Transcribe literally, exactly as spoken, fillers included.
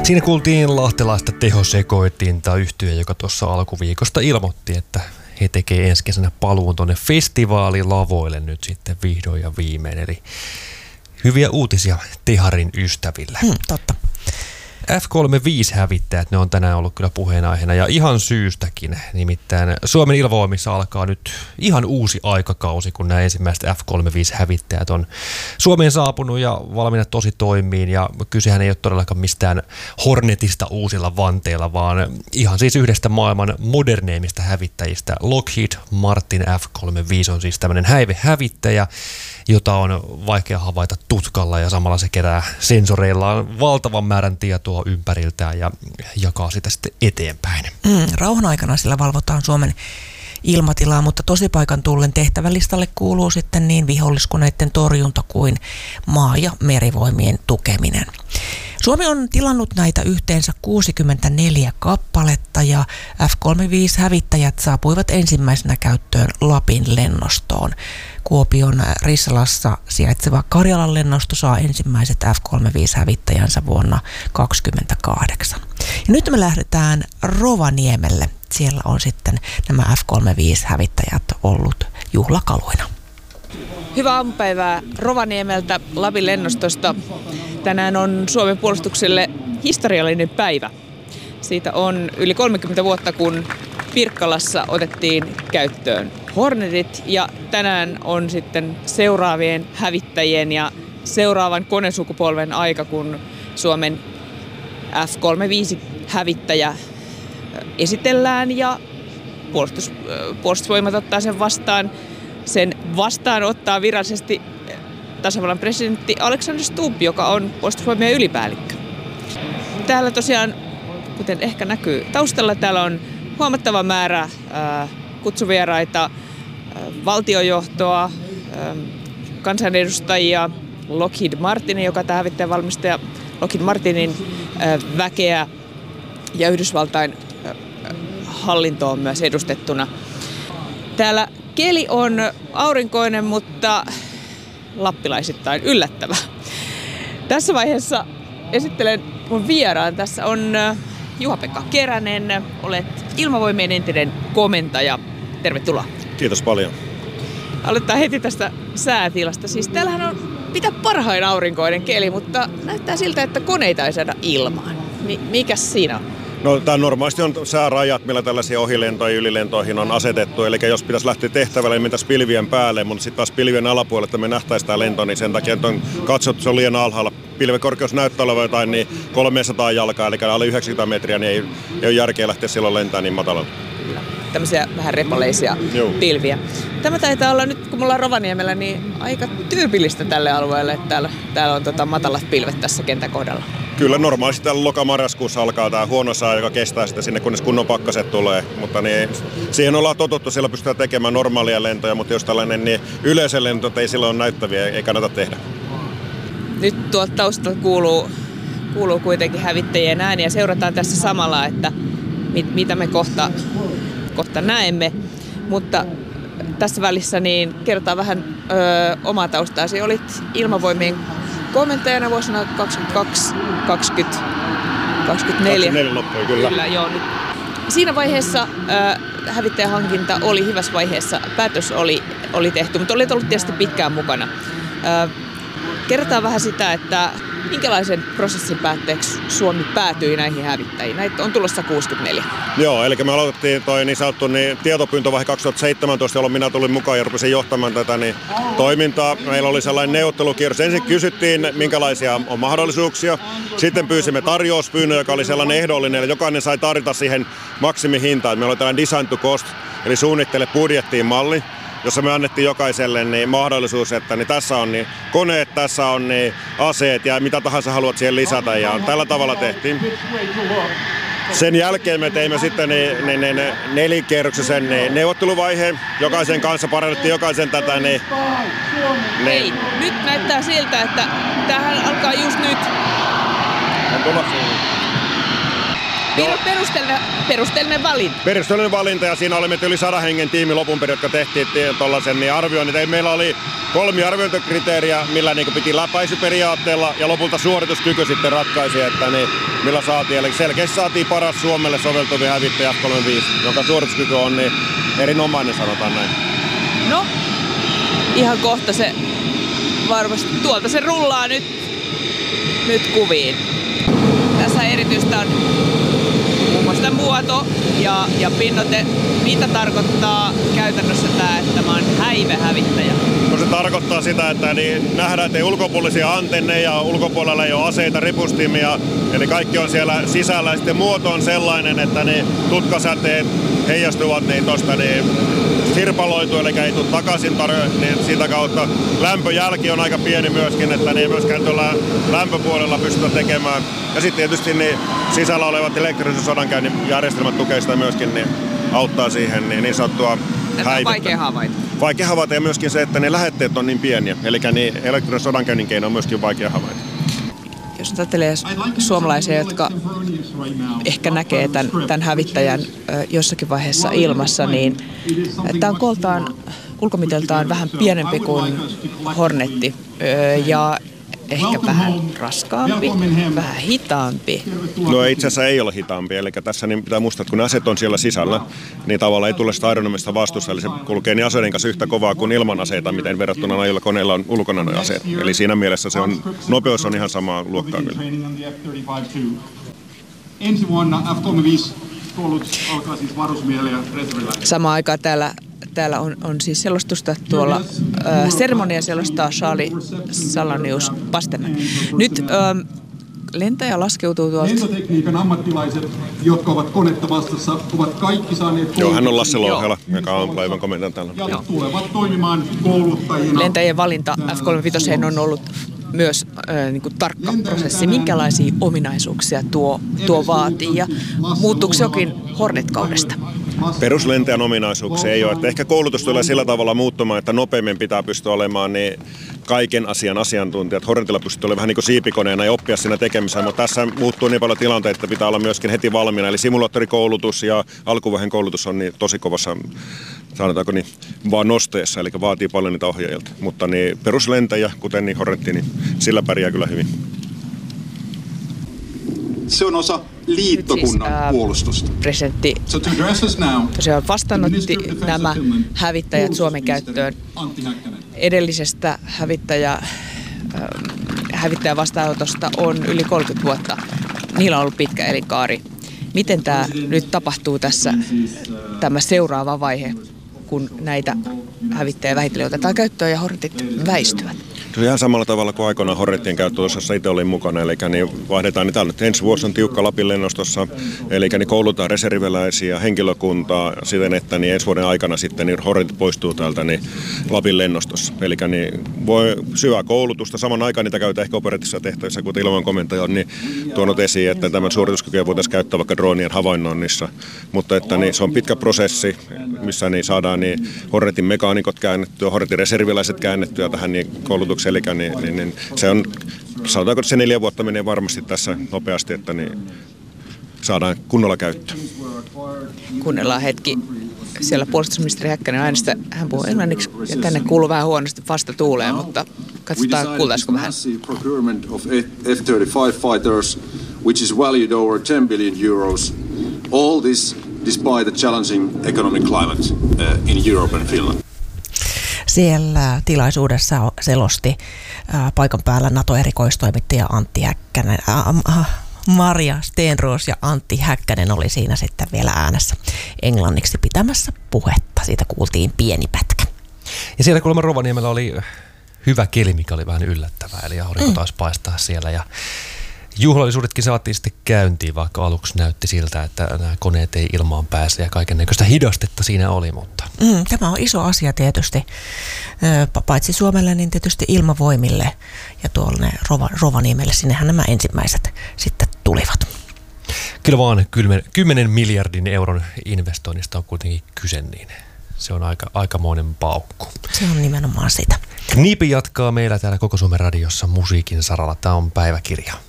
Siinä kuultiin lahtelaista tehosekoitinta yhtye, joka tuossa alkuviikosta ilmoitti, että he tekee ensi kesänä paluun tuonne festivaalilavoille nyt sitten vihdoin ja viimein. Eli hyviä uutisia Teharin ystäville. Hmm, totta. F kolmekymmentäviisi-hävittäjät, ne on tänään ollut kyllä puheenaiheena ja ihan syystäkin. Nimittäin Suomen ilmavoimissa alkaa nyt ihan uusi aikakausi, kun nämä ensimmäiset F kolmekymmentäviisi-hävittäjät on Suomeen saapunut ja valmiina tosi toimiin. Ja kysehän ei ole todellakaan mistään Hornetista uusilla vanteilla, vaan ihan siis yhdestä maailman moderneimmista hävittäjistä. Lockheed Martin F kolmekymmentäviisi on siis tämmöinen häivehävittäjä, jota on vaikea havaita tutkalla ja samalla se kerää sensoreillaan valtavan määrän tietoa ympäriltään ja jakaa sitä sitten eteenpäin. Mm, rauhan aikana sillä valvotaan Suomen ilmatilaa, mutta tosipaikan tullen tehtävälistalle kuuluu sitten niin viholliskoneiden torjunta kuin maa- ja merivoimien tukeminen. Suomi on tilannut näitä yhteensä kuusikymmentäneljä kappaletta ja F kolmekymmentäviisi-hävittäjät saapuivat ensimmäisenä käyttöön Lapin lennostoon. Kuopion Rissalassa sijaitseva Karjalan lennosto saa ensimmäiset F kolmekymmentäviisi-hävittäjänsä vuonna kaksituhattakaksikymmentäkahdeksan. Ja nyt me lähdetään Rovaniemelle. Siellä on sitten nämä F kolmekymmentäviisi-hävittäjät ollut juhlakaluina. Hyvää aamupäivää Rovaniemeltä Lapin lennostosta. Tänään on Suomen puolustukselle historiallinen päivä. Siitä on yli kolmekymmentä vuotta, kun Pirkkalassa otettiin käyttöön Hornetit ja tänään on sitten seuraavien hävittäjien ja seuraavan konesukupolven aika, kun Suomen F kolmekymmentäviisi-hävittäjä esitellään ja puolustus, puolustusvoimat ottaa sen vastaan. Sen vastaan ottaa virallisesti tasavallan presidentti Alexander Stubb, joka on puolustusvoimien ylipäällikkö. Täällä tosiaan, kuten ehkä näkyy taustalla, täällä on huomattava määrä ää, kutsuvieraita, ää, valtiojohtoa, ää, kansanedustajia, Lockheed Martinin, joka tämä hävittäjän valmistaja, Lockheed Martinin ää, väkeä ja Yhdysvaltain ää, hallinto on myös edustettuna. Täällä keli on aurinkoinen, mutta lappilaisittain yllättävä. Tässä vaiheessa esittelen mun vieraan. Tässä on Juha-Pekka Keränen. Olet Ilmavoimien entinen komentaja. Tervetuloa. Kiitos paljon. Aloitetaan heti tästä säätilasta. Siis täällähän on mitä parhain aurinkoinen keli, mutta näyttää siltä, että koneita ei saada ilmaan. Mi- mikäs siinä on? No, tämä normaalisti on säärajat, millä tällaisia ohilentoja ja ylilentoihin on asetettu. Eli jos pitäisi lähteä tehtävälle, niin mentäisiin pilvien päälle, mutta sitten taas pilvien alapuolelle, että me nähtäisiin tämä lento, niin sen takia on katsottu, se on liian alhaalla. Pilven korkeus näyttää olevan jotain niin kolmesataa jalkaa, eli alle yhdeksänkymmentä metriä, niin ei, ei ole järkeä lähteä silloin lentämään niin matalalla. Tämmöisiä vähän repaleisia Joo. pilviä. Tämä taitaa olla nyt, kun me ollaan Rovaniemellä, niin aika tyypillistä tälle alueelle, että täällä, täällä on tota matalat pilvet tässä kentän kohdalla. Kyllä normaalisti täällä loka-marraskuussa alkaa tämä huono sää, joka kestää sitä sinne, kunnes kunnon pakkaset tulee. Mutta niin, siihen ollaan totuttu, siellä pystytään tekemään normaalia lentoja, mutta jos tällainen niin yleisölento ei silloin ole näyttäviä, ei kannata tehdä. Nyt tuolta taustalta kuuluu, kuuluu kuitenkin hävittäjien ääni ja seurataan tässä samalla, että mit, mitä me kohta, kohta näemme. Mutta tässä välissä niin kerrotaan vähän ö, omaa taustaasi. Olit Ilmavoimien komentajana vuosina kaksikymmentäkaksi kaksikymmentä, kaksikymmentäneljä. kaksikymmentäneljä loppui, kyllä. kyllä joo, nyt. Siinä vaiheessa äh, hävittäjähankinta oli hyvässä vaiheessa, päätös oli, oli tehty, mutta olet ollut tietysti pitkään mukana. Äh, kerrotaan vähän sitä, että minkälaisen prosessin päätteeksi Suomi päätyi näihin hävittäjiin. Näitä on tulossa kuusikymmentäneljä. Joo, eli me aloitettiin toi niin sanottu niin tietopyyntövaihe kaksituhattaseitsemäntoista, jolloin minä tulin mukaan ja rupesin johtamaan tätä niin toimintaa. Meillä oli sellainen neuvottelukierros. Ensin kysyttiin, minkälaisia on mahdollisuuksia. Sitten pyysimme tarjouspyynnön, joka oli sellainen ehdollinen, eli jokainen sai tarjota siihen maksimihintaan. Meillä oli tällainen design to cost, eli suunnittele budjettiin malli, jossa me annettiin jokaiselle niin mahdollisuus, että niin tässä on niin koneet, tässä on niin aseet ja mitä tahansa haluat siihen lisätä. Ja tällä tavalla tehtiin. Sen jälkeen me teimme sitten niin, niin, niin, nelikierroksisen niin neuvotteluvaiheen. Jokaisen kanssa parannettiin jokaisen tätä. Niin, niin. Hei, nyt näyttää siltä, että tämähän alkaa just nyt. On tulossa. Niin on perusteellinen, perusteellinen valinta. Perusteellinen valinta ja siinä oli meitä yli sadan hengen tiimi lopun perin, jotka tehtiin tuollaisen niin arvioinnit. Meillä oli kolme arviointikriteeriä, millä niin piti läpäisyperiaatteella ja lopulta suorituskyky sitten ratkaisi, että niin, millä saatiin. Eli selkeästi saatiin paras Suomelle soveltuvia hävittäjä F kolmekymmentäviisi, jonka suorituskyky on niin erinomainen, sanotaan näin. No, ihan kohta se varmasti tuolta se rullaa nyt, nyt kuviin. Tässä erityistä on muun muassa muoto ja, ja pinnoite. Mitä tarkoittaa käytännössä tämä, että tämä on häivehävittäjä? No se tarkoittaa sitä, että niin nähdään, että ei ulkopuolisia antenneja, ulkopuolella ei ole aseita, ripustimia, eli kaikki on siellä sisällä. Ja sitten muoto on sellainen, että niin tutkasäteet heijastuvat niin tuosta niin sirpaloituu, eli ei tule takaisin tarjoa, niin sitä kautta lämpöjälki on aika pieni myöskin, että niin myöskään tuolla lämpöpuolella pystytään tekemään. Ja sitten tietysti niin sisällä olevat elektrisen sodankäynnin järjestelmät tukee sitä myöskin, niin auttaa siihen niin, niin sanottua häivettä. On vaikea havaita. Vaikea havaita ja myöskin se, että ne lähetteet on niin pieniä, eli niin elektrisen sodankäynnin keino on myöskin vaikea havaita. Jos ajattelee suomalaisia, jotka ehkä näkee tämän, tämän hävittäjän jossakin vaiheessa ilmassa, niin tämä on kooltaan ulkomiteltaan vähän pienempi kuin Hornetti ja ehkä vähän raskaampi, vähän hitaampi. No itse asiassa ei ole hitaampi, eli tässä niin pitää muistaa, että kun aseet on siellä sisällä, niin tavallaan ei tule sitä aerodynamista vastusta, eli se kulkee niin aseiden kanssa yhtä kovaa kuin ilman aseita, miten verrattuna najoilla koneilla on ulkona nuo aseet. Eli siinä mielessä se on, nopeus on ihan samaa luokkaa kyllä. Ensi vuonna F kolmekymmentäviisi koulutus alkaa siis varusmiehille ja reserviläisille. Samaan aikaan täällä Täällä on, on siis selostusta tuolla, äh, seremonia selostaa Charlie Salonius Pasternak. Nyt äh, lentäjä laskeutuu tuolta. Lentotekniikan ammattilaiset, jotka ovat konetta vastassa, ovat kaikki saaneet... Joo, hän on Lasse Louhela, joka on päivän komentan täällä. Ja tulevat toimimaan kouluttajina. Lentäjien valinta F kolmekymmentäviisi on ollut myös äh, niin kuin tarkka prosessi. Minkälaisia ominaisuuksia tuo, tuo vaatii ja muuttuuko jokin Hornet-kaudesta? Peruslentäjän ominaisuuksia ei ole. Että ehkä koulutus tulee sillä tavalla muuttumaan, että nopeammin pitää pystyä olemaan niin kaiken asian asiantuntijat. Hornetilla pystyy olemaan vähän niin kuin siipikoneena ja oppia siinä tekemiseen, mutta tässä muuttuu niin paljon tilanteita, että pitää olla myöskin heti valmiina. Eli simulaattorikoulutus ja alkuvaiheen koulutus on niin tosi kovassa, sanotaanko niin, vaan nosteessa, eli vaatii paljon niitä ohjaajilta. Mutta niin peruslentäjä, kuten niin Hornetti, niin sillä pärjää kyllä hyvin. Se on osa liittokunnan siis, ää, puolustusta. Presidentti tosiaan vastaanotti nämä hävittäjät Suomen käyttöön edellisestä hävittäjä, äh, hävittäjän vastaanotosta on yli kolmekymmentä vuotta. Niillä on ollut pitkä elinkaari. Miten tämä nyt tapahtuu tässä tämä seuraava vaihe, kun näitä hävittäjä vähitellen otetaan käyttöön ja Hornetit väistyvät? Se on ihan samalla tavalla kuin aikoinaan Hornettien käyttö, jossa itse olin mukana. Eli niin vaihdetaan, niin täällä nyt ensi vuosi on tiukka Lapin lennostossa, eli niin koulutaan reserviläisiä, henkilökuntaa siten, että niin ensi vuoden aikana sitten niin Hornetit poistuu täältä niin Lapin lennostossa. Eli niin voi syvää koulutusta, saman aikaan niitä käytetään ehkä operatiivisissa tehtävissä, kuten ilman komentaja on niin tuonut esiin, että tämän suorituskykyä voitaisiin käyttää vaikka droonien havainnoinnissa. Mutta että niin se on pitkä prosessi, missä niin saadaan niin Hornetin mekaanikot käännettyä, Hornetin reserviläiset käännettyä tähän niin koulutukseen. Eli niin, niin, niin, se on, sanotaanko, että se neljä vuotta menee varmasti tässä nopeasti, että niin saadaan kunnolla käyttöön. Kuunnellaan hetki. Siellä puolustusministeri Häkkänen äänestä, hän puhuu englanniksi ja tänne kuuluu vähän huonosti vasta tuuleen, mutta katsotaan kuultaisiko vähän. Procurement of F thirty-five fighters, which is valued over ten billion euros. All this despite the challenging economic climate uh, in Europe and Finland. Siellä tilaisuudessa selosti ää, paikan päällä NATO-erikoistoimittaja Antti Häkkänen, ää, äh, Maria Stenros ja Antti Häkkänen oli siinä sitten vielä äänessä englanniksi pitämässä puhetta. Siitä kuultiin pieni pätkä. Ja siellä kuulemma Rovaniemellä oli hyvä keli, mikä oli vähän yllättävää, eli aurinko taas paistaa siellä ja juhlallisuudetkin saatiin sitten käyntiin, vaikka aluksi näytti siltä, että nämä koneet ei ilmaan pääse ja kaikennäköistä hidastetta siinä oli, mutta... Mm, tämä on iso asia tietysti, paitsi Suomelle, niin tietysti ilmavoimille ja tuolle Rova, Rovaniemelle, sinnehän nämä ensimmäiset sitten tulivat. Kyllä vaan kymmenen miljardin euron investoinnista on kuitenkin kyse, niin se on aika, aikamoinen paukku. Se on nimenomaan sitä. Kniipi jatkaa meillä täällä Koko Suomen radiossa musiikin saralla. Tämä on päiväkirja.